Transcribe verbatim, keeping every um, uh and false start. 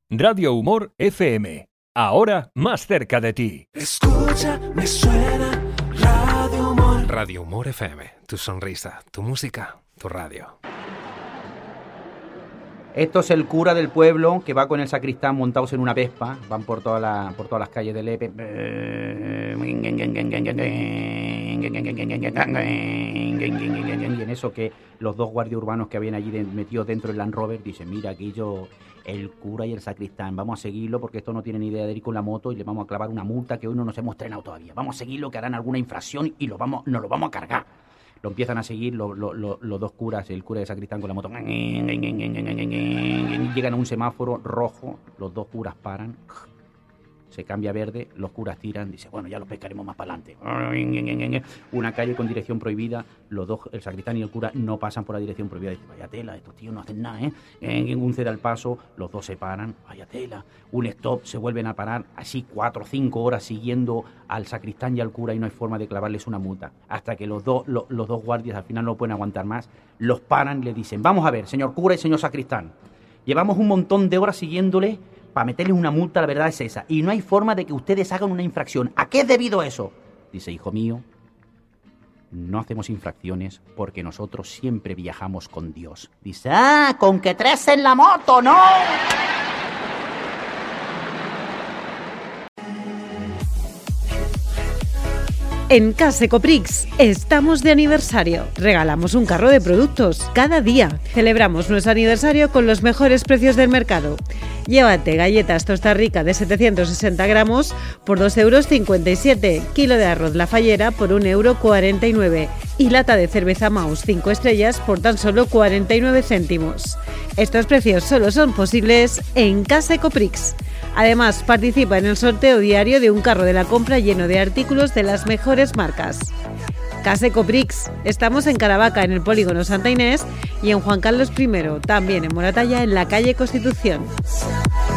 Radio Humor F M. Ahora más cerca de ti. Escucha, me suena Radio Humor. Radio Humor F M. Tu sonrisa, tu música, tu radio. Esto es el cura del pueblo que va con el sacristán montados en una Vespa. Van por, toda la, por todas las calles del Epe. Y en eso que los dos guardias urbanos que habían allí de, metidos dentro del Land Rover dicen: mira, aquí yo, el cura y el sacristán, vamos a seguirlo porque estos no tienen idea de ir con la moto y le vamos a clavar una multa que hoy no nos hemos estrenado todavía. Vamos a seguirlo, que harán alguna infracción y lo vamos, nos lo vamos a cargar. Lo empiezan a seguir los lo, lo, lo dos curas, el cura y el sacristán con la moto. Llegan a un semáforo rojo, los dos curas paran, se cambia a verde, los curas tiran, dice, bueno, ya los pescaremos más para adelante. Una calle con dirección prohibida, los dos, el sacristán y el cura, no pasan por la dirección prohibida. Dice, vaya tela, estos tíos no hacen nada, ¿eh? En un ceda al paso, los dos se paran, vaya tela. Un stop, se vuelven a parar, así cuatro o cinco horas siguiendo al sacristán y al cura y no hay forma de clavarles una multa. Hasta que los dos, los, los dos guardias al final no pueden aguantar más, los paran y le dicen, vamos a ver, señor cura y señor sacristán, llevamos un montón de horas siguiéndole para meterles una multa, la verdad es esa, y no hay forma de que ustedes hagan una infracción. ¿A qué es debido eso? Dice, hijo mío, no hacemos infracciones porque nosotros siempre viajamos con Dios. Dice, ah, con que tres en la moto, ¿no? En Casecoprix estamos de aniversario. Regalamos un carro de productos cada día. Celebramos nuestro aniversario con los mejores precios del mercado. Llévate galletas Tosta Rica de setecientos sesenta gramos por dos euros cincuenta y siete, kilo de arroz La Fallera por un euro cuarenta y nueve y lata de cerveza Maus cinco estrellas por tan solo cuarenta y nueve céntimos. Estos precios solo son posibles en Casecoprix. Además, participa en el sorteo diario de un carro de la compra lleno de artículos de las mejores marcas. Casecoprix. Estamos en Caravaca, en el polígono Santa Inés, y en Juan Carlos primero, también en Moratalla, en la calle Constitución.